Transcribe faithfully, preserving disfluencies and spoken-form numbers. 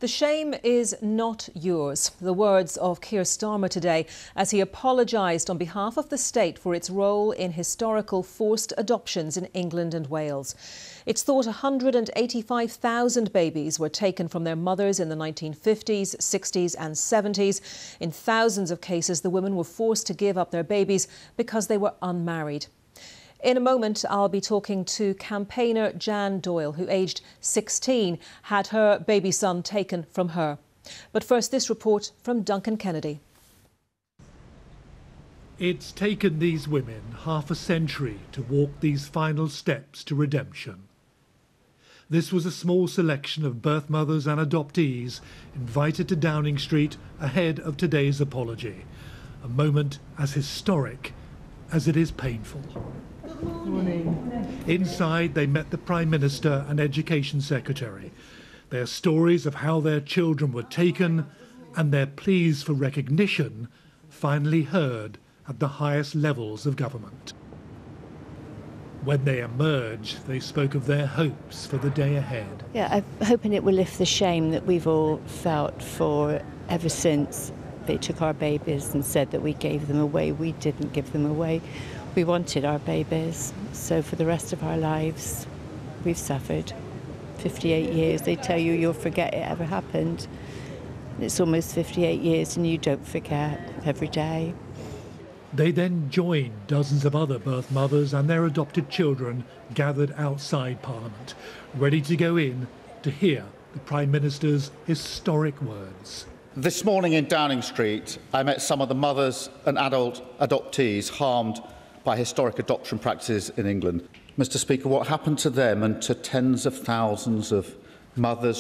The shame is not yours. The words of Keir Starmer today as he apologised on behalf of the state for its role in historical forced adoptions in England and Wales. It's thought one hundred eighty-five thousand babies were taken from their mothers in the nineteen fifties, sixties and seventies. In thousands of cases, the women were forced to give up their babies because they were unmarried. In a moment, I'll be talking to campaigner Jan Doyle, who, aged sixteen, had her baby son taken from her. But first, this report from Duncan Kennedy. It's taken these women half a century to walk these final steps to redemption. This was a small selection of birth mothers and adoptees invited to Downing Street ahead of today's apology. A moment as historic as it is painful. Morning. Inside, they met the Prime Minister and Education Secretary. Their stories of how their children were taken and their pleas for recognition finally heard at the highest levels of government. When they emerged, they spoke of their hopes for the day ahead. Yeah, I'm hoping it will lift the shame that we've all felt for ever since they took our babies and said that we gave them away. We didn't give them away. We wanted our babies, so for the rest of our lives, we've suffered. fifty-eight years, they tell you you'll forget it ever happened. It's almost fifty-eight years and you don't forget every day. They then joined dozens of other birth mothers and their adopted children gathered outside Parliament, ready to go in to hear the Prime Minister's historic words. This morning in Downing Street, I met some of the mothers and adult adoptees harmed by historic adoption practices in England. Mister Speaker, what happened to them and to tens of thousands of mothers,